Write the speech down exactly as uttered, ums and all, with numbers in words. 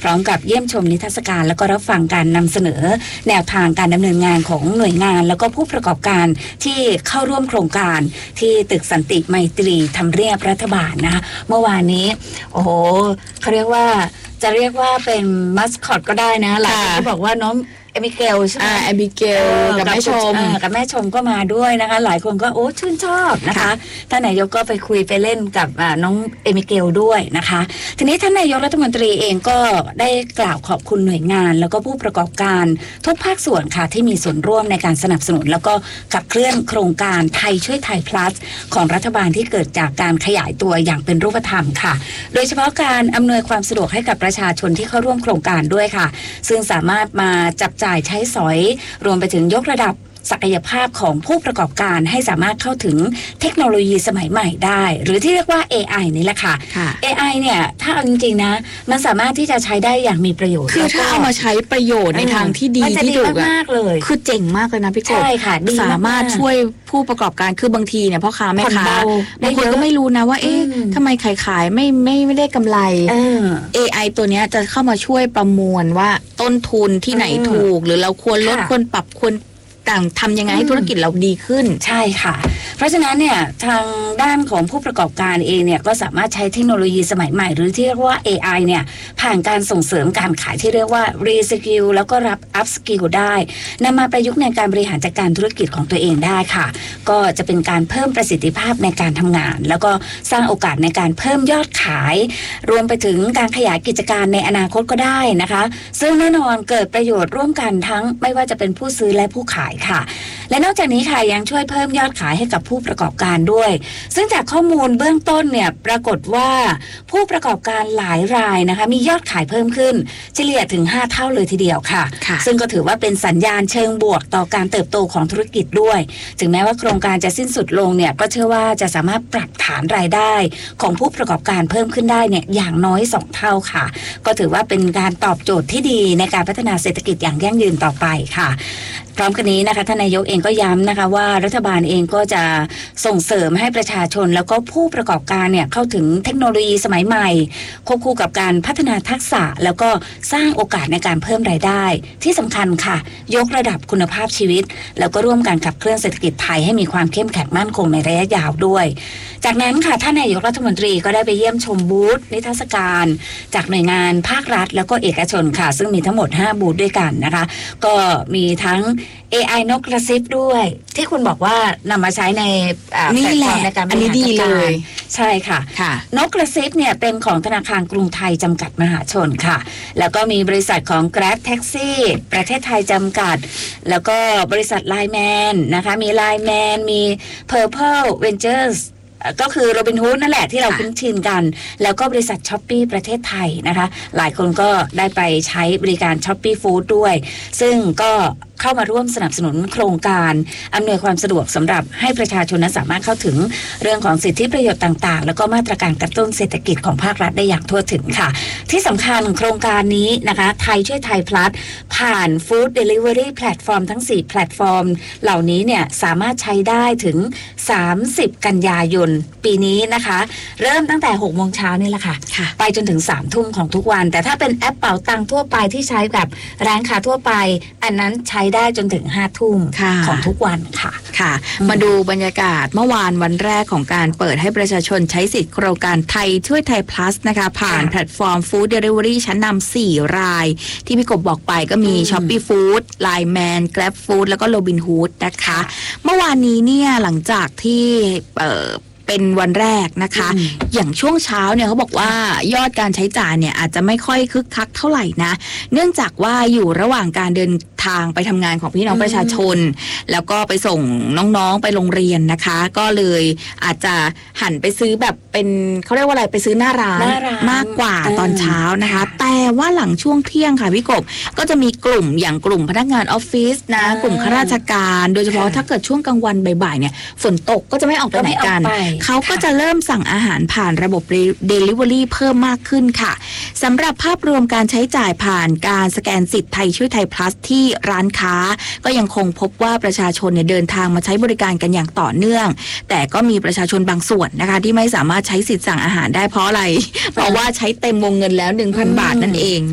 พร้อมกับเยี่ยมชมนิทรรศการแล้วก็รับฟังการนำเสนอแนวทางการดำเนินงานของหน่วยงานแล้วก็ผู้ประกอบการที่เข้าร่วมโครงการที่ตึกสันติไมตรีทำเนียบรัฐบาลนะคะเมื่อวานนี้โอ้โหเขาเรียกว่าจะเรียกว่าเป็นมัสคอตก็ได้นะหลายคนก็บอกว่าน้องเอมิเกลใช่ไหมเอมิเกลกับแม่ชมกับแม่ชมก็มาด้วยนะคะหลายคนก็โอ้ชื่นชอบนะคะท่านนายกก็ไปคุยไปเล่นกับน้องเอมิเกลด้วยนะคะทีนี้ท่านนายกรัฐมนตรีเองก็ได้กล่าวขอบคุณหน่วยงานแล้วก็ผู้ประกอบการทุกภาคส่วนค่ะที่มีส่วนร่วมในการสนับสนุนแล้วก็ขับเคลื่อนโครงการไทยช่วยไทย plus ของรัฐบาลที่เกิดจากการขยายตัวอย่างเป็นรูปธรรมค่ะโดยเฉพาะการอำนวยความสะดวกให้กับประชาชนที่เข้าร่วมโครงการด้วยค่ะซึ่งสามารถมาจับจ่ายใช้สอยรวมไปถึงยกระดับศักยภาพของผู้ประกอบการให้สามารถเข้าถึงเทคโนโลยีสมัยใหม่ได้หรือที่เรียกว่า เอ ไอ นี่แหละค่ะ เอ ไอ เนี่ยถ้าเอาจริงๆนะมันสามารถที่จะใช้ได้อย่างมีประโยชน์คือถ้าเอามาใช้ประโยชน์ในทางที่ดีที่ถูกมากเลยคือเจ๋งมากเลยนะพี่กบใช่ค่ะสามารถช่วยผู้ประกอบการคือบางทีเนี่ยพ่อค้าแม่ค้าบางคนก็ไม่รู้นะว่าเอ๊ะทำไมขายขายไม่ไม่ไม่ได้กำไร เอ ไอ ตัวนี้จะเข้ามาช่วยประมวลว่าต้นทุนที่ไหนถูกหรือเราควรลดควรปรับควรต่างทำยังไงให้ธุรกิจเราดีขึ้นใช่ค่ะเพราะฉะนั้นเนี่ยทางด้านของผู้ประกอบการเองเนี่ยก็สามารถใช้เทคโนโลยีสมัยใหม่หรือที่เรียกว่า เอ ไอ เนี่ยผ่านการส่งเสริมการขายที่เรียกว่า Reskill แล้วก็รับ Upskill ได้นำมาประยุกต์ในการบริหารจัดการธุรกิจของตัวเองได้ค่ะก็จะเป็นการเพิ่มประสิทธิภาพในการทำงานแล้วก็สร้างโอกาสในการเพิ่มยอดขายรวมไปถึงการขยายกิจการในอนาคตก็ได้นะคะซึ่งแน่นอนเกิดประโยชน์ร่วมกันทั้งไม่ว่าจะเป็นผู้ซื้อและผู้ขายค่ะและนอกจากนี้ค่ะยังช่วยเพิ่มยอดขายให้กับผู้ประกอบการด้วยซึ่งจากข้อมูลเบื้องต้นเนี่ยปรากฏว่าผู้ประกอบการหลายรายนะคะมียอดขายเพิ่มขึ้นเฉลี่ยถึงห้าเท่าเลยทีเดียวค่ะซึ่งก็ถือว่าเป็นสัญญาณเชิงบวกต่อการเติบโตของธุรกิจด้วยถึงแม้ว่าโครงการจะสิ้นสุดลงเนี่ยก็เชื่อว่าจะสามารถปรับฐานรายได้ของผู้ประกอบการเพิ่มขึ้นได้เนี่ยอย่างน้อยสองเท่าค่ะก็ถือว่าเป็นการตอบโจทย์ที่ดีในการพัฒนาเศรษฐกิจอย่างยั่งยืนต่อไปค่ะพร้อมกันนี้นะคะท่านนายกเองก็ย้ำนะคะว่ารัฐบาลเองก็จะส่งเสริมให้ประชาชนแล้วก็ผู้ประกอบการเนี่ยเข้าถึงเทคโนโลยีสมัยใหม่ควบคู่กับการพัฒนาทักษะแล้วก็สร้างโอกาสในการเพิ่มรายได้ที่สำคัญค่ะยกระดับคุณภาพชีวิตแล้วก็ร่วมกันขับเคลื่อนเศรษฐกิจไทยให้มีความเข้มแข็งมั่นคงในระยะยาวด้วยจากนั้นค่ะท่านนายกรัฐมนตรีก็ได้ไปเยี่ยมชมบูธนิทรรศการจากหน่วยงานภาครัฐแล้วก็เอกชนค่ะซึ่งมีทั้งหมดห้าบูธด้วยกันนะคะก็มีทั้ง เอ ไอ นกกระซิบด้วยที่คุณบอกว่านำมาใช้ในแพลตฟอร์มในการบริหารจัดการใช่ค่ะนกกระซิบเนี่ยเป็นของธนาคารกรุงไทยจำกัดมหาชนค่ะแล้วก็มีบริษัทของ Grab Taxi ประเทศไทยจำกัดแล้วก็บริษัท ไลน์ แมน นะคะมี ไลน์ แมน มี Purple Venturesก็คือโรบินฮูดนั่นแหละที่เราคุ้นชินกันแล้วก็บริษัทช้อปปี้ประเทศไทยนะคะหลายคนก็ได้ไปใช้บริการช้อปปี้ฟู้ดด้วยซึ่งก็เข้ามาร่วมสนับสนุนโครงการอำนวยความสะดวกสำหรับให้ประชาชนนั้นสามารถเข้าถึงเรื่องของสิทธิประโยชน์ต่างๆแล้วก็มาตรการกระตุ้นเศรษฐกิจของภาครัฐได้อย่างทั่วถึงค่ะที่สำคัญโครงการนี้นะคะไทยช่วยไทย plus ผ่านฟู้ดเดลิเวอรี่แพลตฟอร์มทั้งสี่แพลตฟอร์มเหล่านี้เนี่ยสามารถใช้ได้ถึงสามสิบกันยายนปีนี้นะคะเริ่มตั้งแต่หกโมงเช้านี่แหละค่ะไปจนถึงสามทุ่มของทุกวันแต่ถ้าเป็นแอปเป๋าตังทั่วไปที่ใช้กับร้านค้าทั่วไปอันนั้นใช้ได้จนถึงห้าทุ่มของทุกวันค่ะค่ะมาดูบรรยากาศเมื่อวานวันแรกของการเปิดให้ประชาชนใช้สิทธิโครงการไทยช่วยไทย plus นะคะผ่านแพลตฟอร์มฟู้ดเดลิเวอรี่ชั้นนำสี่รายที่พี่กบบอกไปก็มี Shopee Food ไลน์ แมน Grab Food แล้วก็ Robinhood นะคะเมื่อวานนี้เนี่ยหลังจากที่เอ่อเป็นวันแรกนะคะอย่างช่วงเช้าเนี่ยเขาบอกว่ายอดการใช้จ่ายเนี่ยอาจจะไม่ค่อยคึกคักเท่าไหร่นะเนื่องจากว่าอยู่ระหว่างการเดินทางไปทำงานของพี่น้องประชาชนแล้วก็ไปส่งน้องๆไปโรงเรียนนะคะก็เลยอาจจะหันไปซื้อแบบเป็นเขาเรียกว่าอะไรไปซื้อหน้าร้านมากกว่าตอนเช้านะคะแต่ว่าหลังช่วงเที่ยงค่ะพี่กบก็จะมีกลุ่มอย่างกลุ่มพนักงานออฟฟิศนะกลุ่มข้าราชการโดยเฉพาะถ้าเกิดช่วงกลางวันบ่ายๆเนี่ยฝนตกก็จะไม่ออกไปไหนกันเขาก็จะเริ่มสั่งอาหารผ่านระบบ Delivery เพิ่มมากขึ้นค่ะสำหรับภาพรวมการใช้จ่ายผ่านการสแกนสิทธิ์ไทยช่วยไทย plus ที่ร้านค้าก็ยังคงพบว่าประชาชนเนี่ยเดินทางมาใช้บริการกันอย่างต่อเนื่องแต่ก็มีประชาชนบางส่วนนะคะที่ไม่สามารถใช้สิทธิ์สั่งอาหารได้เพราะอะไรเพราะว่าใช้เต็มวงเงินแล้ว หนึ่งพัน บาทนั่นเอง